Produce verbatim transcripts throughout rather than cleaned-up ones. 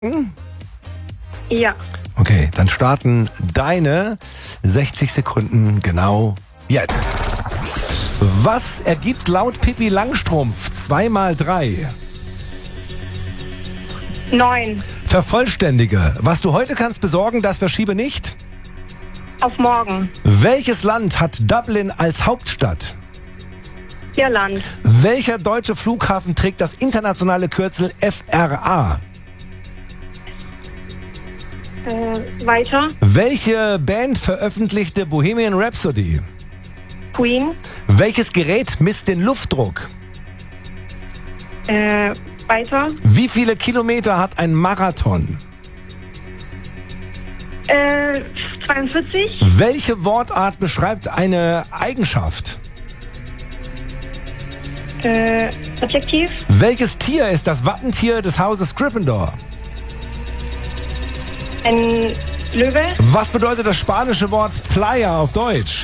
Ja. Okay, dann starten deine sechzig Sekunden genau jetzt. Was ergibt laut Pippi Langstrumpf zwei mal drei? Neun. Vervollständige. Was du heute kannst besorgen, das verschiebe nicht. Auf morgen. Welches Land hat Dublin als Hauptstadt? Irland. Welcher deutsche Flughafen trägt das internationale Kürzel F R A? Äh, weiter. Welche Band veröffentlichte Bohemian Rhapsody? Queen. Welches Gerät misst den Luftdruck? Äh, weiter. Wie viele Kilometer hat ein Marathon? Äh, zweiundvierzig. Welche Wortart beschreibt eine Eigenschaft? Äh, Adjektiv. Welches Tier ist das Wappentier des Hauses Gryffindor? Ein Löwe. Was bedeutet das spanische Wort Playa auf Deutsch?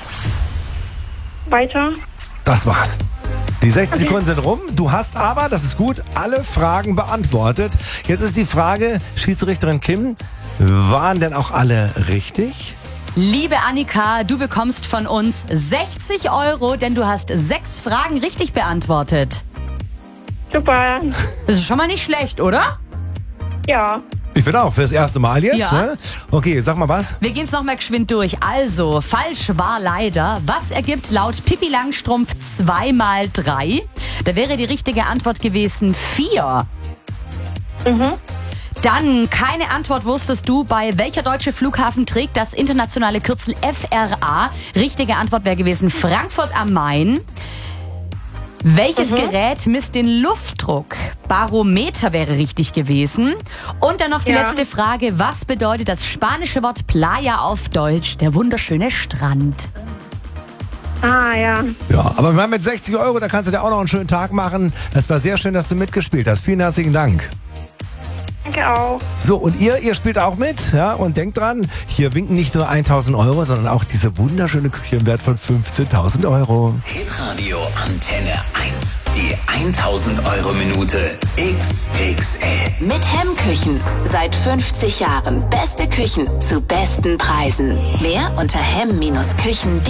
Weiter. Das war's. Die sechzig Okay. Sekunden sind rum. Du hast aber, das ist gut, alle Fragen beantwortet. Jetzt ist die Frage, Schiedsrichterin Kim, waren denn auch alle richtig? Liebe Annika, du bekommst von uns sechzig Euro, denn du hast sechs Fragen richtig beantwortet. Super. Das ist schon mal nicht schlecht, oder? Ja. Ich bin auch fürs erste Mal jetzt. Ja. Ne? Okay, sag mal was. Wir gehen's noch mal geschwind durch. Also, falsch war leider. Was ergibt laut Pippi Langstrumpf zwei mal drei? Da wäre die richtige Antwort gewesen vier. Mhm. Dann, keine Antwort wusstest du, bei welcher deutsche Flughafen trägt das internationale Kürzel F R A? Richtige Antwort wäre gewesen Frankfurt am Main. Welches Mhm. Gerät misst den Luftdruck? Barometer wäre richtig gewesen. Und dann noch die Ja. letzte Frage. Was bedeutet das spanische Wort Playa auf Deutsch? Der wunderschöne Strand. Ah, ja. Ja, aber wir haben mit sechzig Euro, da kannst du dir auch noch einen schönen Tag machen. Es war sehr schön, dass du mitgespielt hast. Vielen herzlichen Dank. Danke auch. So, und ihr, ihr spielt auch mit, ja, und denkt dran, hier winken nicht nur tausend Euro, sondern auch diese wunderschöne Küche im Wert von fünfzehntausend Euro. Hitradio Antenne eins. Die tausend Euro Minute X X L. Mit Hemmküchen. Seit fünfzig Jahren beste Küchen zu besten Preisen. Mehr unter hemm Bindestrich küchen punkt de.